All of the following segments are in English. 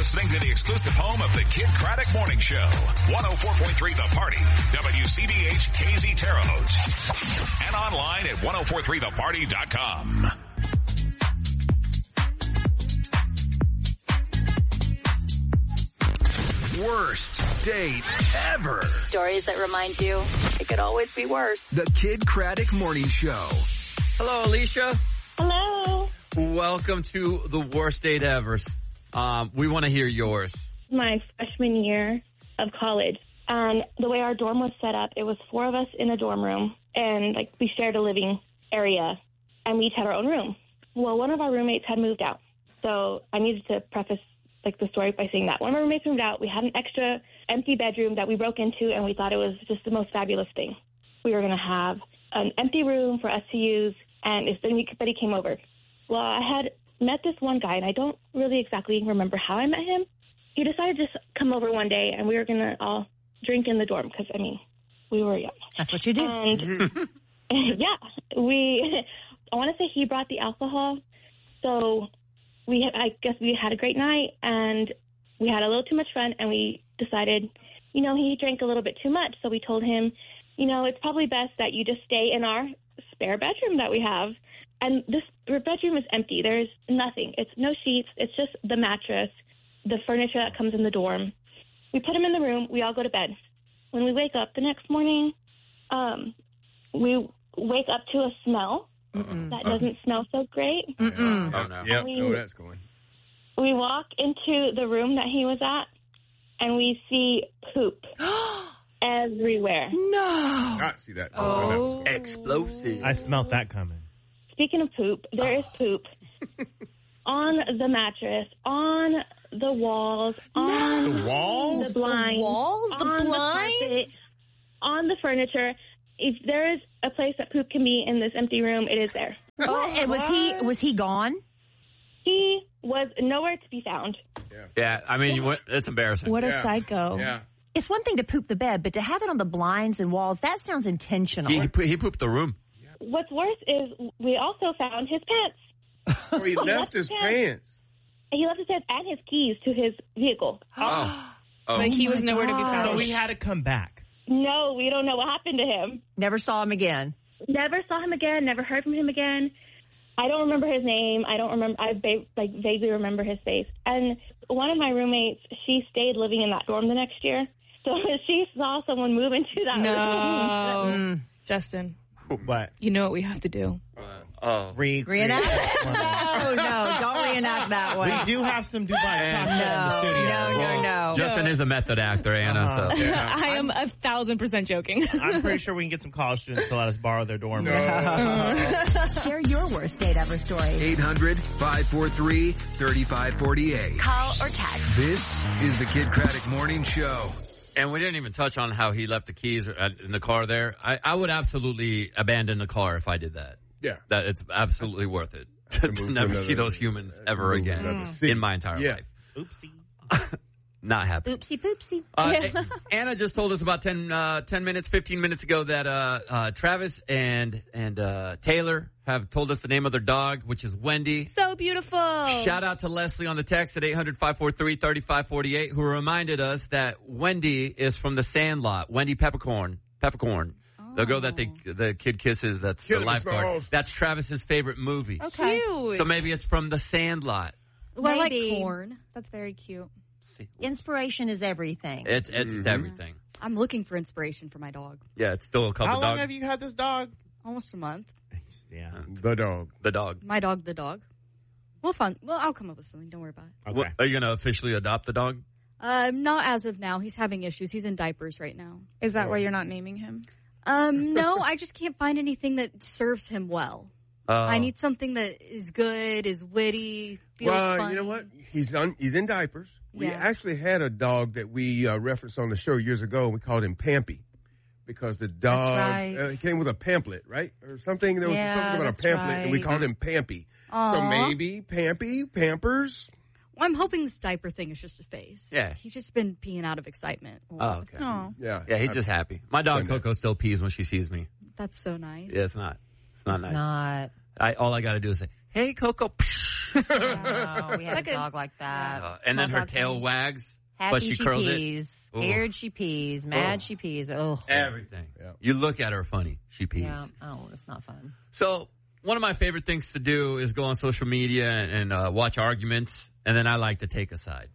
listening to the exclusive home of the Kid Craddock Morning Show. 104.3 The Party. WCBH KZ Terre Haute. And online at 1043theparty.com. Worst date ever. Stories that remind you it could always be worse. The Kid Craddock Morning Show. Hello, Alicia. Hello. Welcome to the worst date ever. We want to hear yours. My freshman year of college. And the way our dorm was set up, it was 4 of us in a dorm room. And we shared a living area. And we each had our own room. Well, one of our roommates had moved out. So I needed to preface the story by saying that. One of our roommates moved out. We had an extra empty bedroom that we broke into, and we thought it was just the most fabulous thing. We were going to have an empty room for us to use, and if anybody came over. Well, I had met this one guy, and I don't really exactly remember how I met him. He decided to just come over one day, and we were going to all drink in the dorm because, we were young. That's what you do. And, yeah, I want to say he brought the alcohol, so I guess we had a great night, and we had a little too much fun, and we decided, he drank a little bit too much, so we told him, it's probably best that you just stay in our spare bedroom that we have. And this bedroom is empty. There's nothing. It's no sheets. It's just the mattress, the furniture that comes in the dorm. We put him in the room. We all go to bed. When we wake up the next morning, we wake up to a smell that doesn't smell so great. Oh, no. Yep, know where that's going. We walk into the room that he was at, and we see poop everywhere. No. I see that. Oh. Explosive. I smelt that coming. Speaking of poop, there is poop on the mattress, on the walls, on the walls, the blinds, the blinds, carpet, on the furniture. If there is a place that poop can be in this empty room, it is there. What? And was he gone? He was nowhere to be found. Yeah, it's embarrassing. What a psycho. Yeah. It's one thing to poop the bed, but to have it on the blinds and walls, that sounds intentional. He pooped the room. What's worse is we also found his pants. Oh, he left his pants. He left his pants and his keys to his vehicle. But he was nowhere to be found. So we had to come back. No, we don't know what happened to him. Never saw him again. Never saw him again. Never heard from him again. I don't remember his name. I don't remember. I vaguely remember his face. And one of my roommates, she stayed living in that dorm the next year. So she saw someone move into that room. Justin. What? You know what we have to do. Reenact? No, don't reenact that one. We do have some Dubai chocolate in the studio. No. Justin is a method actor, Anna. So. Yeah. I am 1,000% joking. I'm pretty sure we can get some college students to let us borrow their dorm room. Share your worst date ever story. 800-543-3548. Call or text. This is the Kid Craddock Morning Show. And we didn't even touch on how he left the keys in the car there. I would absolutely abandon the car if I did that. Yeah. That it's absolutely worth it to never see those humans ever again in my entire life. Oopsie. Not happy. Oopsie poopsie. Anna just told us about 15 minutes ago that Travis and Taylor have told us the name of their dog, which is Wendy. So beautiful. Shout out to Leslie on the text at 800-543-3548, who reminded us that Wendy is from The Sandlot. Wendy Peppercorn. The girl that the kid kisses, that's the lifeguard. That's Travis's favorite movie. Okay. Cute. So maybe it's from The Sandlot. Well, I like corn. That's very cute. Inspiration is everything. It's everything. I'm looking for inspiration for my dog. Yeah, it's still a couple How long dogs. have you had this dog? Almost a month. Yeah. The dog. My dog, the dog. Well, I'll come up with something. Don't worry about it. Okay. Are you going to officially adopt the dog? Not as of now. He's having issues. He's in diapers right now. Is that why you're not naming him? No, I just can't find anything that serves him well. I need something that is good, is witty, feels funny. You know what? He's in diapers. We Yeah. actually had a dog that we referenced on the show years ago. We called him Pampy because the dog he came with a pamphlet, right? Or something. There was something about a pamphlet, and we called him Pampy. Aww. So maybe Pampy, Pampers. Well, I'm hoping this diaper thing is just a phase. Yeah. He's just been peeing out of excitement. Oh, okay. Oh. Yeah. Yeah, he's just happy. My dog Coco still pees when she sees me. That's so nice. Yeah, it's not nice. Not. All I got to do is say, "Hey, Coco." Oh, we had a dog like that. And then her tail wags, Happy but she curls pees. it. Scared she pees. Mad she pees. Oh, everything. Yeah. You look at her funny. She pees. Yeah. Oh, it's not fun. So one of my favorite things to do is go on social media and watch arguments, and then I like to take a side.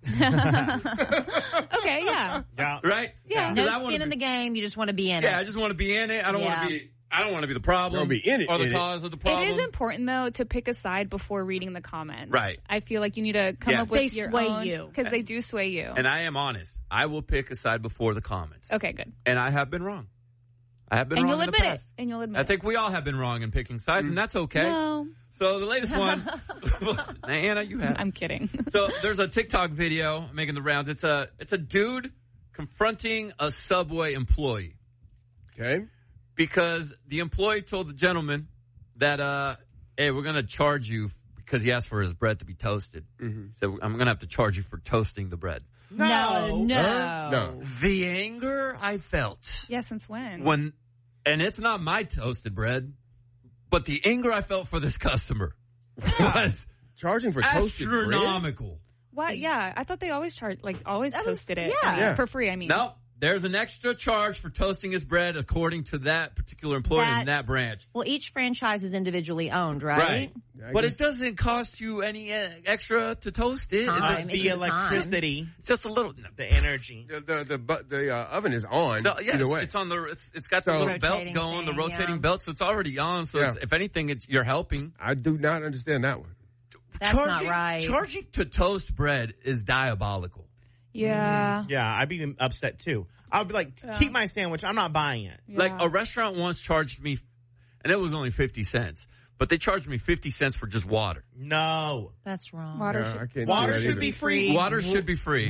Okay, yeah. Right? Yeah. No skin in the game. You just want to be in it. Yeah, I just want to be in it. I don't want to be the problem be in it, or the cause of the problem. It is important, though, to pick a side before reading the comments. Right. I feel like you need to come up with your sway own. you. Because they do sway you. And I am honest. I will pick a side before the comments. Okay, good. And I have been wrong. I have been And wrong you'll in the admit it. past. And you'll admit I think we all have been wrong in picking sides, and that's okay. No. So the latest one, Anna, you have. I'm kidding. So there's a TikTok video making the rounds. It's a dude confronting a Subway employee. Okay. Because the employee told the gentleman that, hey, we're going to charge you because he asked for his bread to be toasted. Mm-hmm. So I'm going to have to charge you for toasting the bread. No. The anger I felt. Yeah, since when? And it's not my toasted bread, but the anger I felt for this customer was charging for toasted bread? astronomical. What? Yeah, I thought they always toasted it. Yeah. For free, I mean. No, there's an extra charge for toasting his bread according to that particular employee in that branch. Well, each franchise is individually owned, right? But it doesn't cost you any extra to toast it. Time. Just the electricity. Just a little. The energy. The oven is on. No, yeah, either way. it's on the. It's got the little belt going, the rotating belt, so it's already on. So if anything, you're helping. I do not understand that one. That's not right. Charging to toast bread is diabolical. Yeah. Yeah, I'd be upset too. I'll be like, keep my sandwich. I'm not buying it. Yeah. Like a restaurant once charged me, and it was only 50 cents, but they charged me 50 cents for just water. No. That's wrong. Water should be free. Water should be free.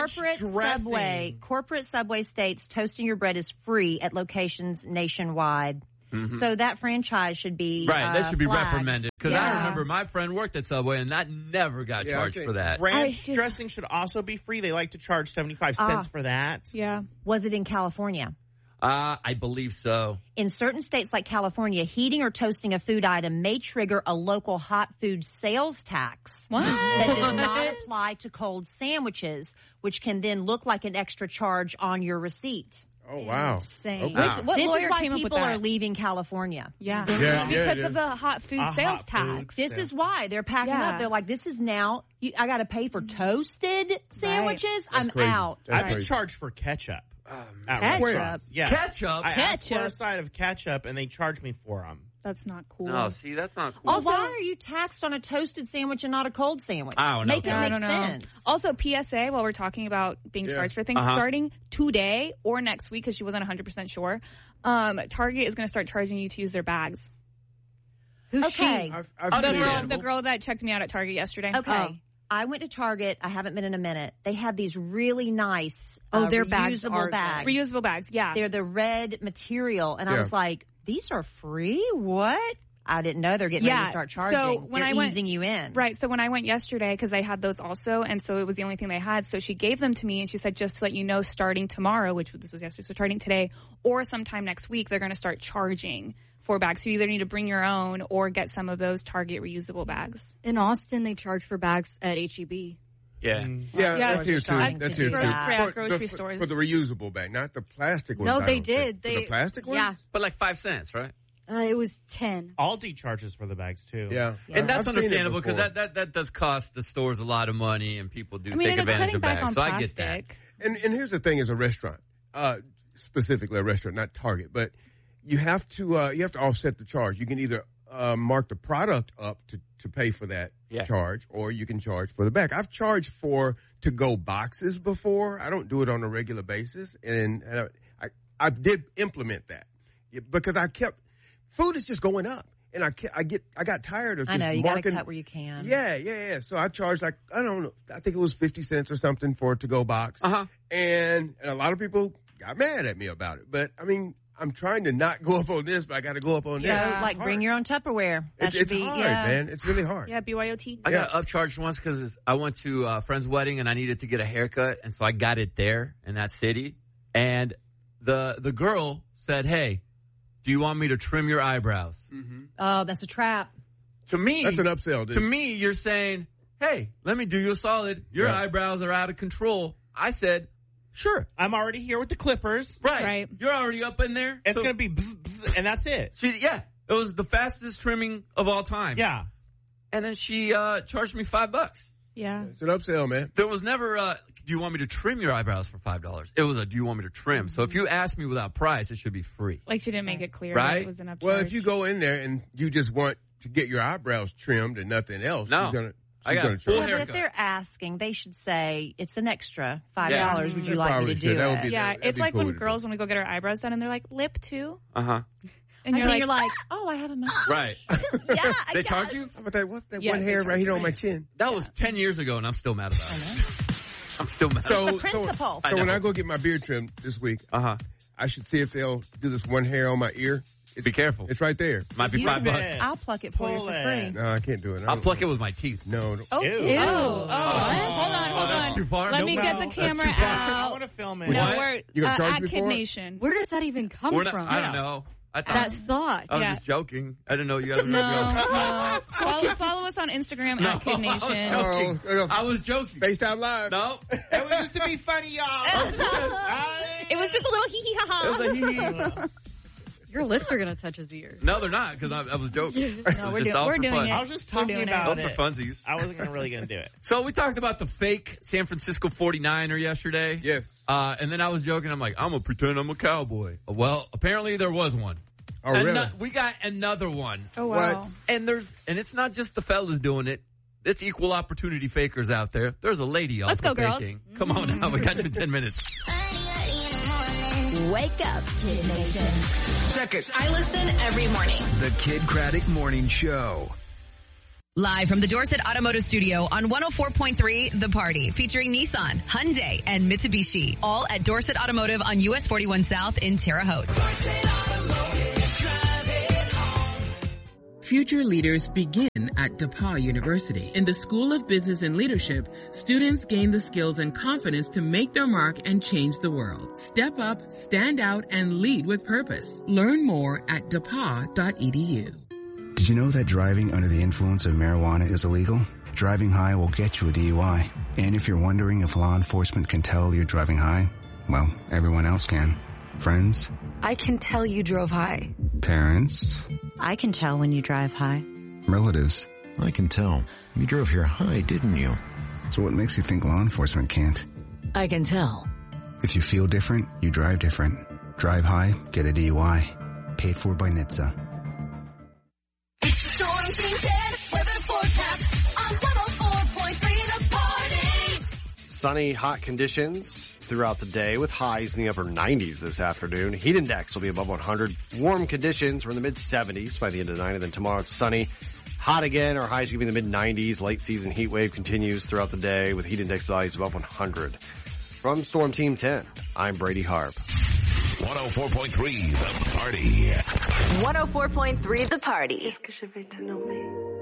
Corporate Subway states toasting your bread is free at locations nationwide. Mm-hmm. So that franchise should be that should be flagged. reprimanded. Because I remember my friend worked at Subway, and that never got charged for that. Ranch dressing should also be free. They like to charge 75 cents for that. Yeah. Was it in California? I believe so. In certain states like California, heating or toasting a food item may trigger a local hot food sales tax. What? That does not apply to cold sandwiches, which can then look like an extra charge on your receipt. Oh, wow. Insane. Okay. What this lawyer is why came up with people that? are leaving California. Yeah. Because of the hot food sales tax. This is why they're packing up. They're like, this is now, I got to pay for toasted sandwiches. I'm out. I've been charged for ketchup. Ketchup? Yeah. Ketchup? I asked for a side of ketchup, and they charged me for them. That's not cool. No, see, that's not cool. Also, why are you taxed on a toasted sandwich and not a cold sandwich? I don't know. Make it make sense. Also, PSA, while we're talking about being charged for things, starting today or next week, because she wasn't 100% sure, Target is going to start charging you to use their bags. Who's she? The girl that checked me out at Target yesterday. Okay. I went to Target. I haven't been in a minute. They have these really nice their reusable bags. Reusable bags, yeah. They're the red material. And I was like, these are free? What? I didn't know they're getting ready to start charging. So when they're I went, easing you in. Right. So when I went yesterday, because they had those also, and so it was the only thing they had. So she gave them to me, and she said, just to let you know, starting tomorrow, which this was yesterday, so starting today, or sometime next week, they're going to start charging for bags. So you either need to bring your own or get some of those Target reusable bags. In Austin, they charge for bags at H-E-B. Yeah. That's here too. That's here too. Grocery stores. For the reusable bag, not the plastic one. No, they did. The plastic one? Yeah. But like 5 cents, right? It was 10. Aldi charges for the bags too. Yeah. And that's understandable because that does cost the stores a lot of money, and people do take advantage of bags. So I get that. And here's the thing: as a restaurant, specifically a restaurant, not Target, but you have to offset the charge. You can either mark the product up to pay for that charge, or you can charge for the bag. I've charged for to-go boxes before. I don't do it on a regular basis, and I did implement that because food is just going up, and I got tired of just you got to cut where you can. Yeah. So I charged I don't know, I think it was 50 cents or something for a to-go box, and a lot of people got mad at me about it. But I mean, I'm trying to not go up on this, but I got to go up on that. Like bring your own Tupperware. It's hard, man. It's really hard. Yeah, BYOT. I got upcharged once because I went to a friend's wedding and I needed to get a haircut, and so I got it there in that city. And the girl said, "Hey, do you want me to trim your eyebrows?" Mm-hmm. Oh, that's a trap. To me, that's an upsell, dude. To me, you're saying, hey, let me do you a solid. Your eyebrows are out of control. I said, sure. I'm already here with the clippers. Right. You're already up in there. It's going to be bzz, bzz, and that's it. It was the fastest trimming of all time. Yeah. And then she charged me $5. Yeah. It's an upsell, man. There was never do you want me to trim your eyebrows for $5? It was do you want me to trim? So if you ask me without price, it should be free. Like she didn't make it clear right? that it was an upcharge. Well, if you go in there and you just want to get your eyebrows trimmed and nothing else, I got a full But haircut. if they're asking, they should say it's an extra $5. Would you like me to do should. it? It's like when girls want to go get our eyebrows done and they're like, lip too. Uh-huh. And you're like, oh, I have a mouth. Right. Yeah, They charge you? How about that? What's that one hair right here on my chin? That was 10 years ago, and I'm still mad about it. I'm still mad. So principle. So when I go get my beard trimmed this week, I should see if they'll do this one hair on my ear. Be careful. It's right there. Might be $5. I'll pluck it for you for free. No, I can't do it. I'll pluck it with my teeth. No. Oh, Ew. Hold on. That's too far? Let me get the camera out. I want to film it. No, we're You gonna charge at me Kid for it? Nation. Where does that even come from? I don't know. I thought That thought. I was just joking. I didn't know you guys were No. going to Follow us on Instagram at Kid Nation. I was joking. FaceTime Live. No. It was just to be funny, y'all. It was just a little hee hee ha ha. It was a hee-hee. Your lips are going to touch his ear. No, they're not, because I was joking. No, we're doing it. I was just talking about Those it. are funsies. I wasn't really going to do it. So we talked about the fake San Francisco 49er yesterday. Yes. And then I was joking. I'm like, I'm going to pretend I'm a cowboy. Well, apparently there was one. Oh, really? We got another one. Oh, wow. What? And it's not just the fellas doing it. It's equal opportunity fakers out there. There's a lady also Let's go, girls. faking. Come on now. We got you in 10 minutes. Wake up, Kid Nation. Check it. I listen every morning. The Kid Craddock Morning Show. Live from the Dorset Automotive Studio on 104.3 The Party, featuring Nissan, Hyundai, and Mitsubishi, all at Dorset Automotive on US 41 South in Terre Haute. Future leaders begin at DePauw University. In the School of Business and Leadership, students gain the skills and confidence to make their mark and change the world. Step up, stand out, and lead with purpose. Learn more at depaw.edu. Did you know that driving under the influence of marijuana is illegal? Driving high will get you a DUI. And if you're wondering if law enforcement can tell you're driving high, well, everyone else can. Friends? I can tell you drove high. Parents? I can tell when you drive high. Relatives? I can tell. You drove here high, didn't you? So what makes you think law enforcement can't? I can tell. If you feel different, you drive different. Drive high, get a DUI. Paid for by NHTSA. Storm Team 10 weather forecast on 104.3 The Party. Sunny, hot conditions throughout the day with highs in the upper 90s this afternoon. Heat index will be above 100. Warm conditions. We're in the mid-70s by the end of the night. And then tomorrow it's sunny. Hot again. Our highs will be in the mid-90s. Late season heat wave continues throughout the day with heat index values above 100. From Storm Team 10, I'm Brady Harp. 104.3 The Party. 104.3 The Party. Est-ce que je vais te nommer?